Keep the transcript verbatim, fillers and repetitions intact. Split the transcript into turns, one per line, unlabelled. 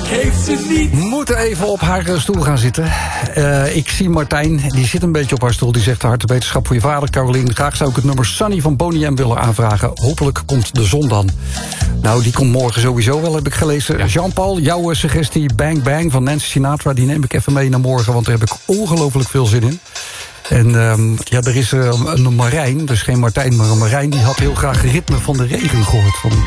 heeft ze niet.
Moet even op haar eh, stoel gaan zitten. Uh, ik zie Martijn, die zit een beetje op haar stoel. Die zegt: hartewetenschap voor je vader, Caroline. Graag zou ik het nummer Sunny van Boney M willen aanvragen. Hopelijk komt de zon dan. Nou, die komt morgen sowieso wel, heb ik gelezen. Ja. Jean-Paul, jouw suggestie Bang Bang van Nancy Sinatra... die neem ik even mee naar morgen, want daar heb ik ongelooflijk veel zin in. En um, ja, er is uh, een Marijn, dus geen Martijn, maar een Marijn... die had heel graag ritme van de regen gehoord van